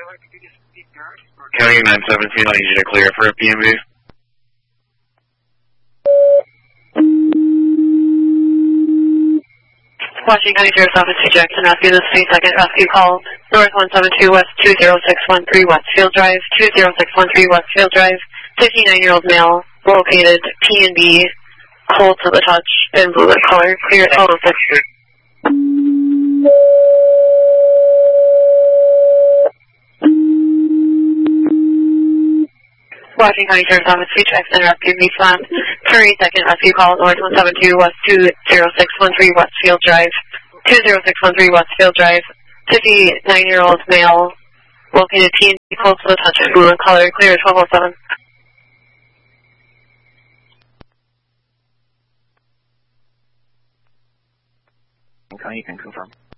County 917, I need you to clear for a PMV. Washington County Sheriff's Office, to Jackson Rescue, this is 2nd Rescue Call, North 172 West 20613 Westfield Drive, 20613 Westfield Drive, 59-year-old male, located P&B, cold to the touch, in blue light color, clear at 1206. Washington County Sheriff's Office, to Jackson Rescue, respond, Curry 2nd Rescue Call, North 172 West 20613 Westfield Drive, 20613 Westfield Drive, 59-year-old male, located P&B, cold to the touch, in blue light color, clear at 1207. Okay, you can confirm.